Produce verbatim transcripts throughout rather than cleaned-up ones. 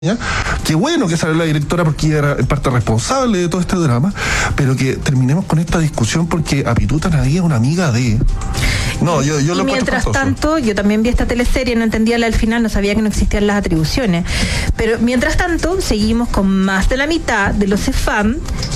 ¿Ya? Qué bueno que salió la directora porque ella era en parte responsable de todo este drama, pero que terminemos con esta discusión porque a Pituta nadie es una amiga de... No, yo, yo y lo mientras tanto, yo también vi esta teleserie, no entendía la al final, no sabía que no existían las atribuciones. Pero mientras tanto, seguimos con más de la mitad de los CEFAM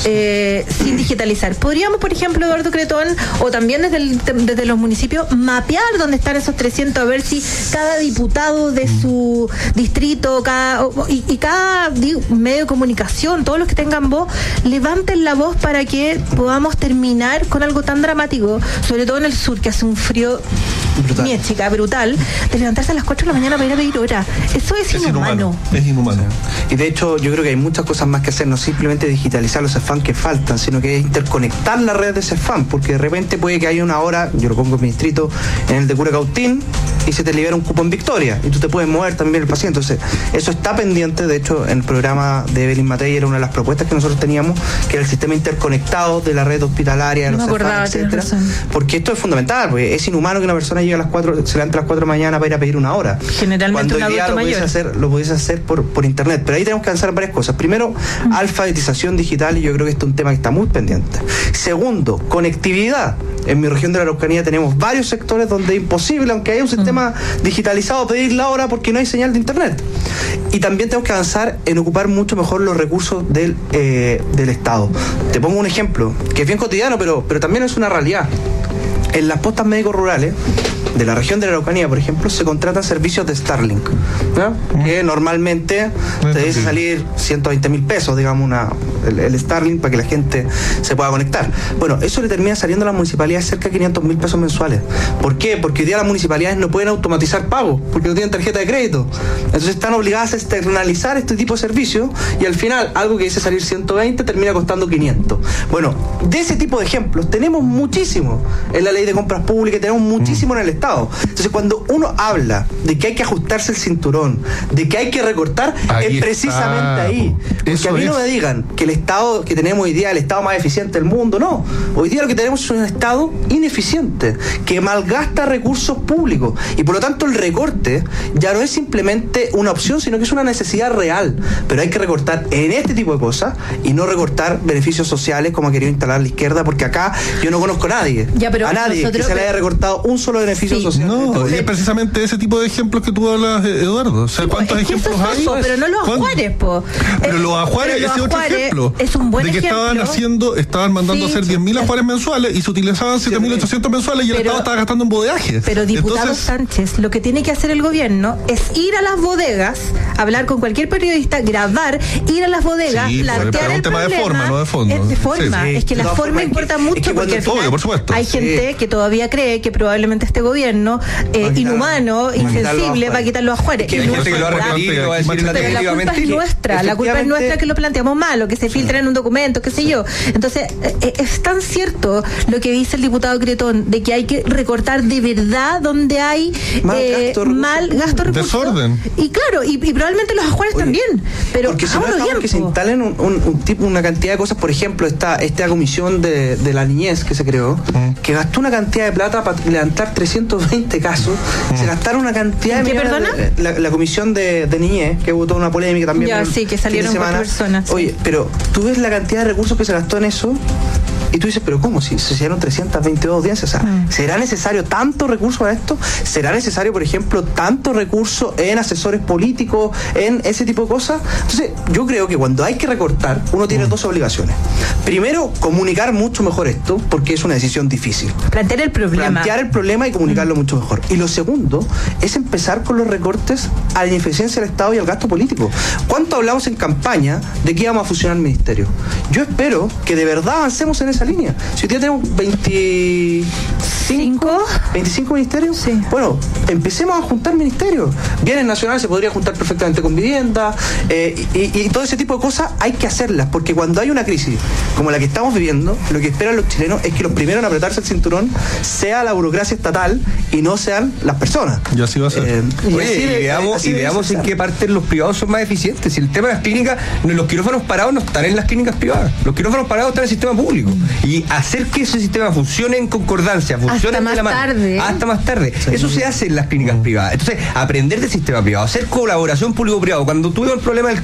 eh, sin digitalizar. Podríamos, por ejemplo, Eduardo Cretón, o también desde, el, desde los municipios, mapear dónde están esos trescientos, a ver si cada diputado de su distrito, cada y, y cada digo, medio de comunicación, todos los que tengan voz, levanten la voz para que podamos terminar con algo tan dramático, sobre todo en el sur, que hace un frío brutal. Mi chica, brutal, de levantarse a las cuatro de la mañana para ir a pedir hora. Eso es, es inhumano. inhumano. Es inhumano. Sí. Y de hecho, yo creo que hay muchas cosas más que hacer, no simplemente digitalizar los CEFAM que faltan, sino que interconectar la red de CEFAM, porque de repente puede que haya una hora, yo lo pongo en mi distrito, en el de Curacautín, y se te libera un cupo en Victoria, y tú te puedes mover también el paciente. Entonces, eso está pendiente. De hecho, en el programa de Evelyn Matei era una de las propuestas que nosotros teníamos, que era el sistema interconectado de la red hospitalaria, de los CEFAM, etcétera. Porque esto es fundamental, porque es inhumano que una persona llegue a las cuatro, se levante a las cuatro de la mañana para ir a pedir una hora. Generalmente cuando un hoy día adulto lo pudiese mayor. hacer, lo pudiese hacer por, por internet. Pero ahí tenemos que avanzar en varias cosas. Primero, mm. alfabetización digital, y yo creo que este es un tema que está muy pendiente. Segundo, conectividad. En mi región de la Araucanía tenemos varios sectores donde es imposible, aunque haya un sistema mm. digitalizado, pedir la hora porque no hay señal de internet. Y también tenemos que avanzar en ocupar mucho mejor los recursos del, eh, del Estado. Te pongo un ejemplo, que es bien cotidiano, pero, pero también es una realidad. En las postas médicos rurales de la región de la Araucanía, por ejemplo, se contratan servicios de Starlink, ¿no? Mm. que normalmente mm. te dice salir ciento veinte mil pesos, digamos, una, el, el Starlink para que la gente se pueda conectar. Bueno, eso le termina saliendo a las municipalidades cerca de quinientos mil pesos mensuales. ¿Por qué? Porque hoy día las municipalidades no pueden automatizar pagos, porque no tienen tarjeta de crédito. Entonces están obligadas a externalizar este tipo de servicios, y al final, algo que dice salir ciento veinte termina costando quinientos. Bueno, de ese tipo de ejemplos tenemos muchísimo en la ley de compras públicas, tenemos muchísimo mm. en el Estado. Entonces, cuando uno habla de que hay que ajustarse el cinturón, de que hay que recortar, ahí es precisamente está. ahí. Porque Eso a mí es. no me digan que el Estado que tenemos hoy día es el Estado más eficiente del mundo, no. Hoy día lo que tenemos es un Estado ineficiente, que malgasta recursos públicos, y por lo tanto el recorte ya no es simplemente una opción, sino que es una necesidad real. Pero hay que recortar en este tipo de cosas y no recortar beneficios sociales como ha querido instalar la izquierda, porque acá yo no conozco a nadie, ya, pero a nadie que se le haya recortado un solo beneficio sí. social. No, y es precisamente ese tipo de ejemplos que tú hablas, Eduardo. O sea, sí, ¿cuántos es que ejemplos eso es hay? Eso, pero no los ajuares, po. Pero es, los ajuares, ese otro ejemplo. Es un buen de que ejemplo. estaban haciendo, estaban mandando sí, a hacer diez mil ajuares mensuales y se utilizaban siete mil ochocientos mensuales, y el pero, Estado estaba gastando en bodeaje. Pero, diputado Entonces, Sánchez, lo que tiene que hacer el gobierno es ir a las bodegas, hablar con cualquier periodista, grabar, ir a las bodegas, sí, plantear el un tema problema. de forma, no de fondo. Es de forma. Sí, sí. Es que la no, forma importa que, mucho, es que porque al final obvio, por supuesto. hay gente sí. que todavía cree que probablemente este gobierno eh, inhumano, insensible, va a quitar los ajuares. Que hay gente que lo ha repetido, va a decir pero la culpa es nuestra, la culpa es nuestra que lo planteamos mal, o que se filtra en un documento, qué sé yo. Entonces, eh, es tan cierto lo que dice el diputado Cretón, de que hay que recortar de verdad donde hay mal eh, gasto, mal gasto de recursos. Desorden. Y claro, y, y probablemente los ajuares Oye, también. Pero porque si no dejamos que se instalen un, un, un tipo, una cantidad de cosas, por ejemplo, esta, esta comisión de, de la niñez que se creó, mm. que gastó una cantidad de plata para levantar trescientos veinte casos, mm. se gastaron una cantidad de... ¿Qué, perdona? De, la, la comisión de, de niñez, que hubo toda una polémica también. Ya, sí, que salieron cuatro personas. Oye, sí. pero tú ves la cantidad de recursos que se gastó en eso, y tú dices, pero ¿cómo? Si se hicieron trescientas veintidós audiencias, o sea, mm. ¿será necesario tanto recurso para esto? ¿Será necesario, por ejemplo, tanto recurso en asesores políticos, en ese tipo de cosas? Entonces, yo creo que cuando hay que recortar, uno tiene mm. dos obligaciones. Primero, comunicar mucho mejor esto, porque es una decisión difícil. Plantear el problema. Plantear el problema y comunicarlo mm. mucho mejor. Y lo segundo, es empezar con los recortes a la ineficiencia del Estado y al gasto político. ¿Cuánto hablamos en campaña de que íbamos a fusionar ministerios? Yo espero que de verdad avancemos en esa línea. Si hoy día tenemos veinticinco, veinticinco ministerios, sí. bueno, empecemos a juntar ministerios. Bienes nacionales se podría juntar perfectamente con vivienda, eh, y, y todo ese tipo de cosas hay que hacerlas, porque cuando hay una crisis como la que estamos viviendo, lo que esperan los chilenos es que los primeros en apretarse el cinturón sea la burocracia estatal y no sean las personas. Y así va a ser. Eh, y Oye, así, y veamos, así y veamos en qué parte los privados son más eficientes. Si el tema de las clínicas, los quirófanos parados no están en las clínicas privadas, los quirófanos parados están en el sistema público. y hacer que ese sistema funcione en concordancia, funcione hasta más de la mano, tarde. hasta más tarde. Sí. Eso se hace en las clínicas privadas. Entonces, aprender del sistema privado, hacer colaboración público-privado. Cuando tuvimos el problema del